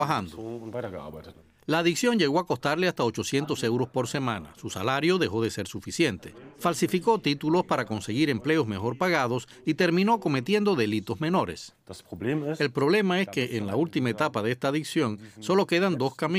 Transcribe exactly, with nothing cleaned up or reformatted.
trabajando. La adicción llegó a costarle hasta ochocientos euros por semana. Su salario dejó de ser suficiente. Falsificó títulos para conseguir empleos mejor pagados y terminó cometiendo delitos menores. El problema es que en la última etapa de esta adicción solo quedan dos caminos.